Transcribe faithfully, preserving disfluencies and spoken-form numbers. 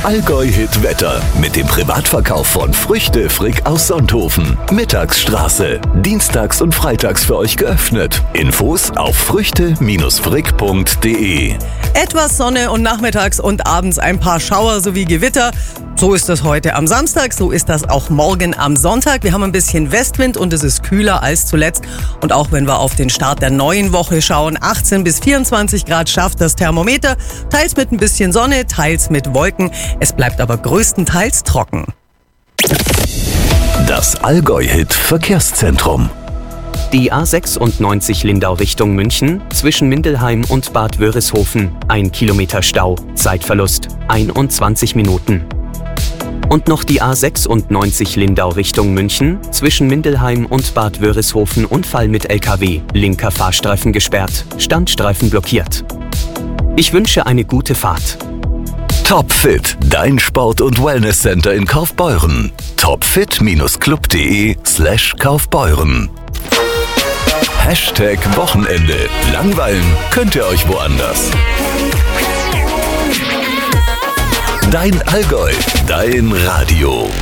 Allgäu-Hit Wetter mit dem Privatverkauf von Früchte Frick aus Sonthofen. Mittagsstraße. Dienstags und freitags für euch geöffnet. Infos auf früchte frick punkt de. Etwas Sonne und nachmittags und abends ein paar Schauer sowie Gewitter. So ist das heute am Samstag, so ist das auch morgen am Sonntag. Wir haben ein bisschen Westwind und es ist kühler als zuletzt. Und auch wenn wir auf den Start der neuen Woche schauen, achtzehn bis vierundzwanzig Grad schafft das Thermometer. Teils mit ein bisschen Sonne, teils mit Wolken. Es bleibt aber größtenteils trocken. Das Allgäu-Hit Verkehrszentrum. Die A sechsundneunzig Lindau Richtung München, zwischen Mindelheim und Bad Wörishofen, ein Kilometer Stau, Zeitverlust, einundzwanzig Minuten. Und noch die A sechsundneunzig Lindau Richtung München, zwischen Mindelheim und Bad Wörishofen Unfall mit L K W, linker Fahrstreifen gesperrt, Standstreifen blockiert. Ich wünsche eine gute Fahrt. Topfit, dein Sport- und Wellnesscenter in Kaufbeuren. topfit club punkt de slash Kaufbeuren. Hashtag Wochenende. Langweilen könnt ihr euch woanders. Dein Allgäu, dein Radio.